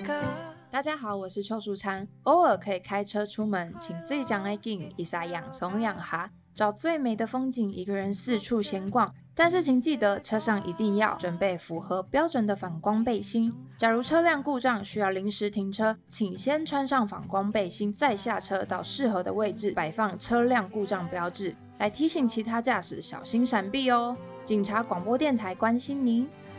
大家好，我是邱淑婵。偶尔可以开车出门，请自己将爱紧一撒养松养哈，找最美的风景，一个人四处闲逛。但是请记得，车上一定要准备符合标准的反光背心。假如车辆故障需要临时停车，请先穿上反光背心，再下车到适合的位置摆放车辆故障标志，来提醒其他驾驶小心闪避哦。警察广播电台关心您。